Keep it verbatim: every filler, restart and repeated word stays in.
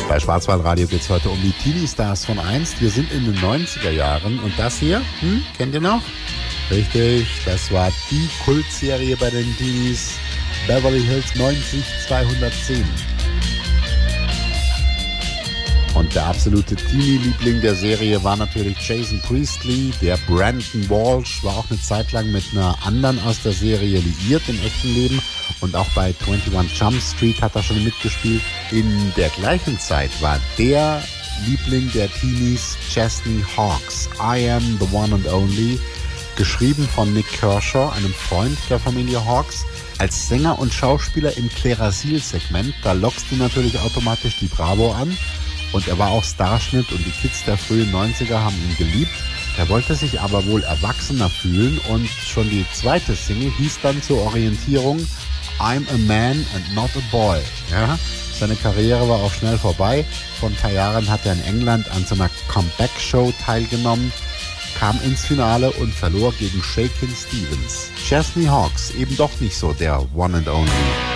Bei Schwarzwaldradio geht es heute um die Teenie-Stars von einst. Wir sind in den neunziger Jahren und das hier, hm, kennt ihr noch? Richtig, das war die Kultserie bei den Teenies, Beverly Hills neunzig zweihundertzehn. Und der absolute Teenie-Liebling der Serie war natürlich Jason Priestley. Der Brandon Walsh war auch eine Zeit lang mit einer anderen aus der Serie liiert im echten Leben. Und auch bei einundzwanzig Jump Street hat er schon mitgespielt. In der gleichen Zeit war der Liebling der Teenies Chesney Hawkes, I Am the One and Only, geschrieben von Nick Kershaw, einem Freund der Familie Hawkes. Als Sänger und Schauspieler im Klerasil-Segment, da lockst du natürlich automatisch die Bravo an. Und er war auch Starschnitt und die Kids der frühen neunziger haben ihn geliebt. Er wollte sich aber wohl erwachsener fühlen und schon die zweite Single hieß dann zur Orientierung I'm a Man and Not a Boy. Ja? Seine Karriere war auch schnell vorbei. Vor ein paar Jahren hat er in England an so einer Comeback-Show teilgenommen, kam ins Finale und verlor gegen Shakin' Stevens. Chesney Hawkes, eben doch nicht so der One and Only.